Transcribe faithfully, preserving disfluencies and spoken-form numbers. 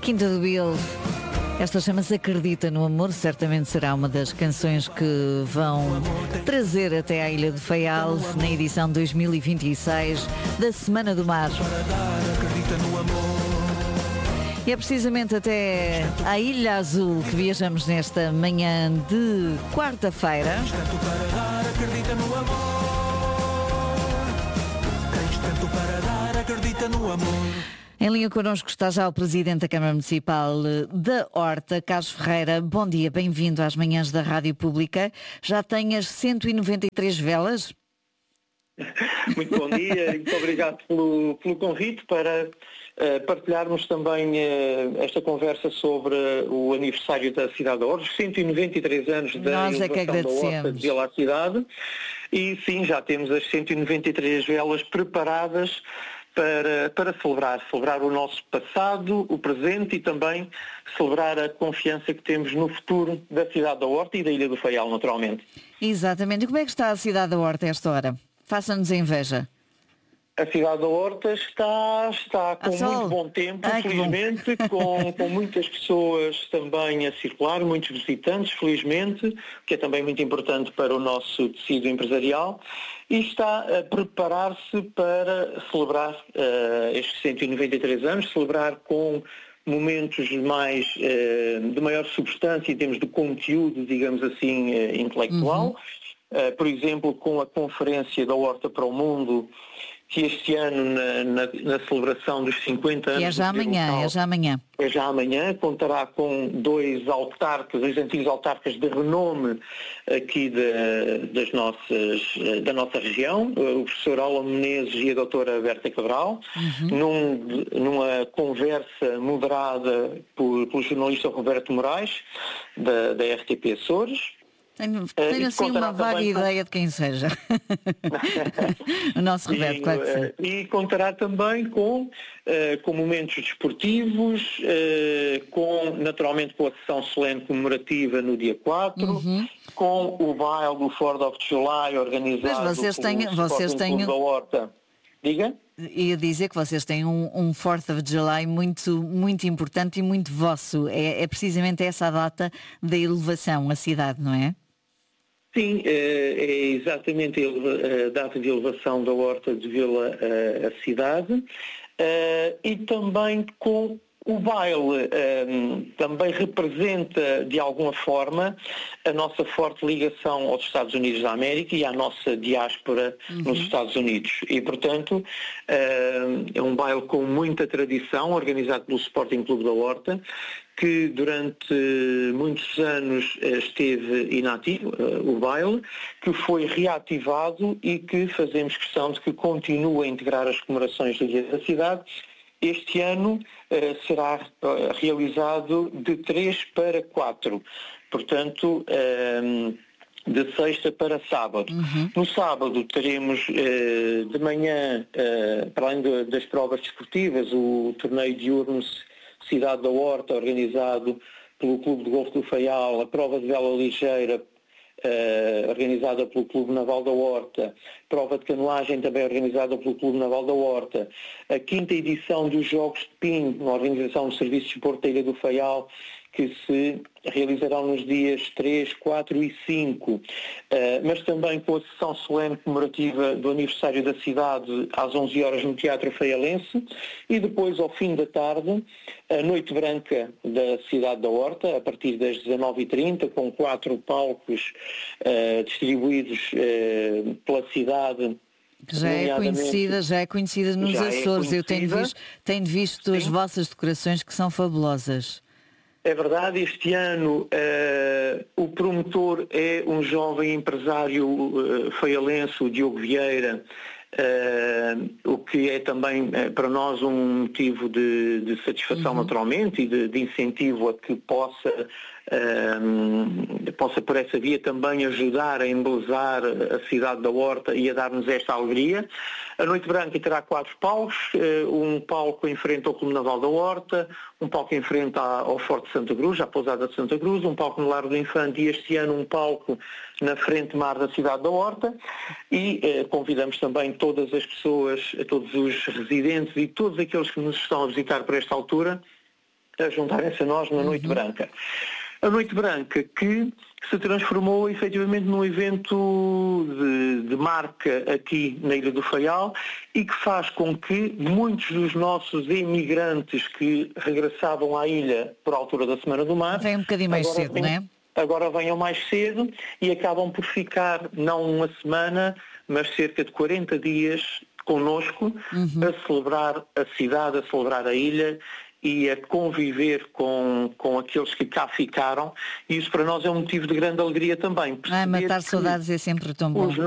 Quinta do Bill. Esta chama-se Acredita no Amor, certamente será uma das canções que vão trazer até à Ilha do Faial na edição dois mil e vinte e seis da Semana do Mar. E é precisamente até à Ilha Azul que viajamos nesta manhã de quarta-feira. Em linha connosco está já o Presidente da Câmara Municipal da Horta, Carlos Ferreira. Bom dia, bem-vindo às manhãs da Rádio Pública. Já tem as cento e noventa e três velas? Muito bom dia e muito obrigado pelo, pelo convite para uh, partilharmos também uh, esta conversa sobre uh, o aniversário da cidade da Horta, os cento e noventa e três anos da elevação é da Horta de Vila à Cidade. E sim, já temos as cento e noventa e três velas preparadas Para, para celebrar, celebrar o nosso passado, o presente e também celebrar a confiança que temos no futuro da cidade da Horta e da Ilha do Faial, naturalmente. Exatamente. E como é que está a cidade da Horta a esta hora? Faça-nos a inveja. A cidade da Horta está, está com muito bom tempo, Ai, felizmente, com, com muitas pessoas também a circular, muitos visitantes, felizmente, que é também muito importante para o nosso tecido empresarial, e está a preparar-se para celebrar uh, estes cento e noventa e três anos, celebrar com momentos mais, uh, de maior substância em termos de conteúdo, digamos assim, uh, intelectual. Uhum. Uh, por exemplo, com a Conferência da Horta para o Mundo, que este ano, na, na, na celebração dos cinquenta anos... Que é já amanhã, local, é já amanhã. É já amanhã, contará com dois autarcas, dois antigos autarcas de renome aqui de, das nossas, da nossa região, o professor Alan Menezes e a doutora Berta Cabral, uhum. num, numa conversa moderada por, pelo jornalista Roberto Moraes, da, da R T P Açores. Tenho, tenho uh, assim uma vaga ideia de quem seja. O nosso Roberto, e, claro que sim. Uh, e contará também com, uh, com momentos desportivos, uh, com, naturalmente com a sessão solene comemorativa no dia quatro, uhum. com o baile do Fourth of July organizado Mas vocês têm, pelo vocês Sporting têm... Clube da Horta. Diga? Ia dizer que vocês têm um, um fourth of July muito, muito importante e muito vosso. É, é precisamente essa a data da elevação à cidade, não é? Sim, é exatamente a data de elevação da Horta de Vila à cidade e também com o baile. Também representa de alguma forma a nossa forte ligação aos Estados Unidos da América e à nossa diáspora uhum. nos Estados Unidos. E, portanto, é um baile com muita tradição, organizado pelo Sporting Clube da Horta, que durante muitos anos esteve inativo, o baile, que foi reativado e que fazemos questão de que continue a integrar as comemorações do Dia da Cidade. Este ano será realizado de três para quatro, portanto, de sexta para sábado. Uhum. No sábado teremos de manhã, para além das provas desportivas, o torneio diurno Cidade da Horta, organizado pelo Clube de Golfe do Faial, a prova de vela ligeira, uh, organizada pelo Clube Naval da Horta, prova de canoagem também organizada pelo Clube Naval da Horta, a quinta edição dos Jogos de Pinho, na organização do Serviço de Desporto da Ilha do Faial, que se realizarão nos dias três, quatro e cinco, uh, mas também com a sessão solene comemorativa do aniversário da cidade às onze horas no Teatro Faialense e depois, ao fim da tarde, a Noite Branca da cidade da Horta, a partir das dezanove e trinta, com quatro palcos uh, distribuídos uh, pela cidade. Já é conhecida, já é conhecida nos Açores. É Eu tenho visto, tenho visto as vossas decorações que são fabulosas. É verdade, este ano uh, o promotor é um jovem empresário uh, faialense, o Diogo Vieira, uh, o que é também uh, para nós um motivo de, de satisfação, uhum. naturalmente, e de, de incentivo a que possa, uh, possa por essa via também ajudar a embelezar a cidade da Horta e a dar-nos esta alegria. A Noite Branca terá quatro palcos, um palco em frente ao Clube Naval da Horta, um palco em frente ao Forte de Santa Cruz, à Pousada de Santa Cruz, um palco no Largo do Infante e este ano um palco na frente mar da cidade da Horta e eh, convidamos também todas as pessoas, todos os residentes e todos aqueles que nos estão a visitar por esta altura a juntarem-se a nós na Noite Branca. A Noite Branca que se transformou efetivamente num evento de, de marca aqui na Ilha do Faial e que faz com que muitos dos nossos imigrantes que regressavam à ilha por altura da Semana do Mar... Vem um bocadinho mais cedo, vem, não é? Agora venham mais cedo e acabam por ficar não uma semana, mas cerca de quarenta dias connosco, uhum. a celebrar a cidade, a celebrar a ilha e a conviver com, com aqueles que cá ficaram, e isso para nós é um motivo de grande alegria também. Ah, matar saudades é sempre tão bom.